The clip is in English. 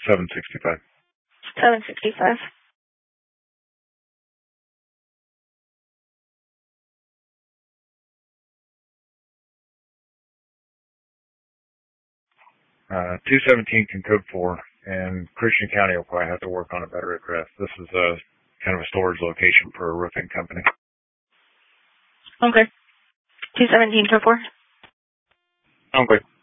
765. 765. Uh, 217 can code 4, and Christian County will probably have to work on a better address. This is a kind of a storage location for a roofing company. Okay. 217 code 4. Okay.